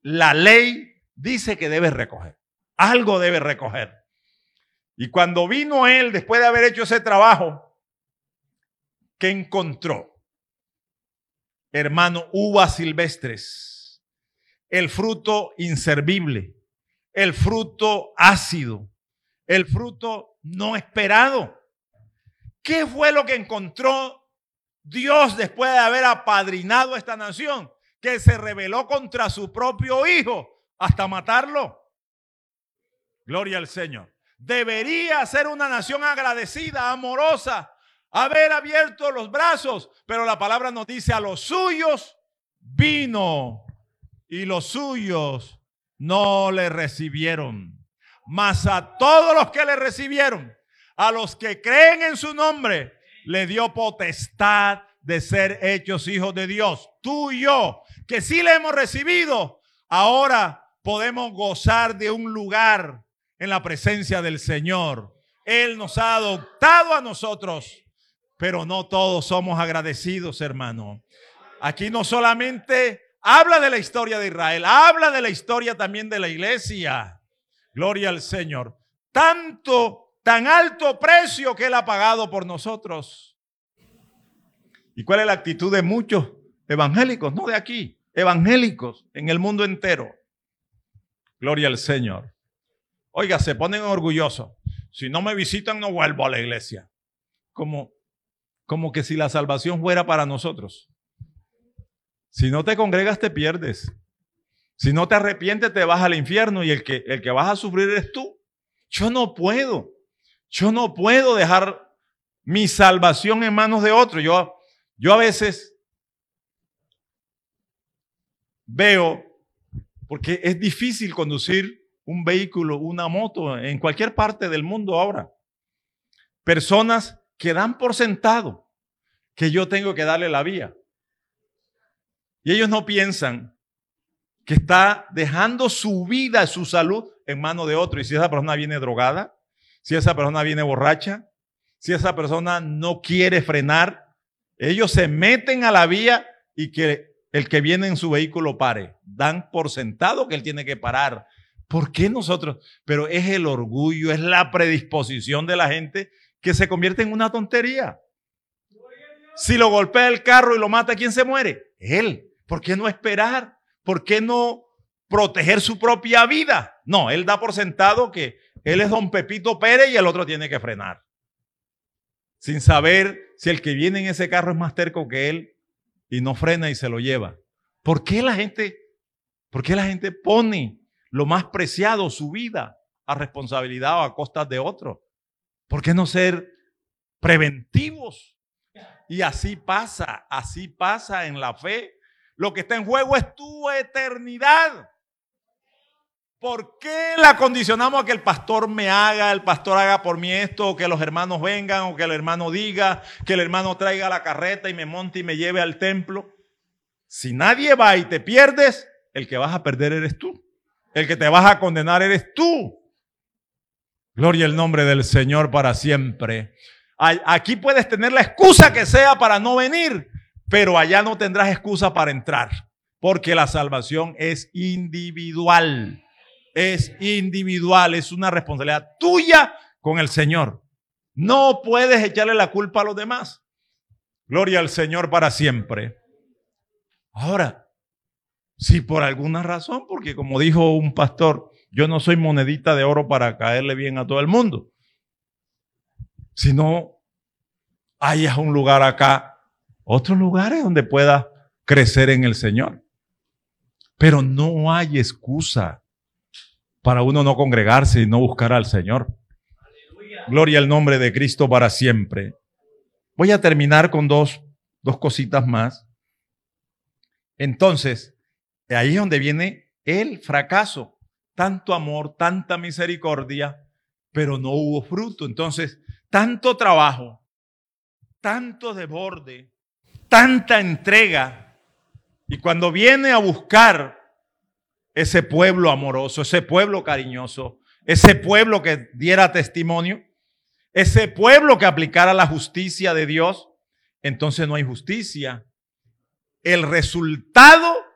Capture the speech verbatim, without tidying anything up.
la ley dice que debe recoger. Algo debe recoger. Y cuando vino él, después de haber hecho ese trabajo, ¿qué encontró? Hermano, uvas silvestres, el fruto inservible, el fruto ácido, el fruto no esperado. ¿Qué fue lo que encontró Dios después de haber apadrinado a esta nación? Que se rebeló contra su propio hijo hasta matarlo. Gloria al Señor. Debería ser una nación agradecida, amorosa, haber abierto los brazos, pero la palabra nos dice: a los suyos vino y los suyos no le recibieron. Mas a todos los que le recibieron, a los que creen en su nombre, le dio potestad de ser hechos hijos de Dios. Tú y yo, que sí le hemos recibido, ahora podemos gozar de un lugar en la presencia del Señor. Él nos ha adoptado a nosotros, pero no todos somos agradecidos, hermano. Aquí no solamente habla de la historia de Israel, habla de la historia también de la iglesia. Gloria al Señor. Tanto, tan alto precio que Él ha pagado por nosotros. ¿Y cuál es la actitud de muchos evangélicos? No de aquí, evangélicos en el mundo entero. Gloria al Señor. Oiga, se ponen orgullosos. Si no me visitan, no vuelvo a la iglesia. Como, como que si la salvación fuera para nosotros. Si no te congregas, te pierdes. Si no te arrepientes, te vas al infierno y el que, el que vas a sufrir eres tú. Yo no puedo. Yo no puedo dejar mi salvación en manos de otro. Yo, yo a veces veo, porque es difícil conducir un vehículo, una moto en cualquier parte del mundo ahora. Personas que dan por sentado que yo tengo que darle la vía. Y ellos no piensan que está dejando su vida, su salud en manos de otro. Y si esa persona viene drogada, si esa persona viene borracha, si esa persona no quiere frenar, ellos se meten a la vía y que el que viene en su vehículo pare. Dan por sentado que él tiene que parar. ¿Por qué nosotros? Pero es el orgullo, es la predisposición de la gente que se convierte en una tontería. Si lo golpea el carro y lo mata, ¿quién se muere? Él. ¿Por qué no esperar? ¿Por qué no proteger su propia vida? No, él da por sentado que él es don Pepito Pérez y el otro tiene que frenar. Sin saber si el que viene en ese carro es más terco que él y no frena y se lo lleva. ¿Por qué la gente, por qué la gente pone lo más preciado, su vida, a responsabilidad o a costas de otro? ¿Por qué no ser preventivos? Y así pasa, así pasa en la fe. Lo que está en juego es tu eternidad. ¿Por qué la condicionamos a que el pastor me haga, el pastor haga por mí esto, o que los hermanos vengan, o que el hermano diga, que el hermano traiga la carreta y me monte y me lleve al templo? Si nadie va y te pierdes, el que vas a perder eres tú. El que te vas a condenar eres tú. Gloria al nombre del Señor para siempre. Aquí puedes tener la excusa que sea para no venir, pero allá no tendrás excusa para entrar, porque la salvación es individual. Es individual, es una responsabilidad tuya con el Señor. No puedes echarle la culpa a los demás. Gloria al Señor para siempre. Ahora, si por alguna razón, porque como dijo un pastor, yo no soy monedita de oro para caerle bien a todo el mundo. Si no hayas un lugar acá, otros lugares donde puedas crecer en el Señor. Pero no hay excusa para uno no congregarse y no buscar al Señor. Aleluya. Gloria al nombre de Cristo para siempre. Voy a terminar con dos, dos cositas más. Entonces, ahí es donde viene el fracaso. Tanto amor, tanta misericordia, pero no hubo fruto. Entonces, tanto trabajo, tanto desborde, tanta entrega. Y cuando viene a buscar ese pueblo amoroso, ese pueblo cariñoso, ese pueblo que diera testimonio, ese pueblo que aplicara la justicia de Dios, entonces no hay justicia. El resultado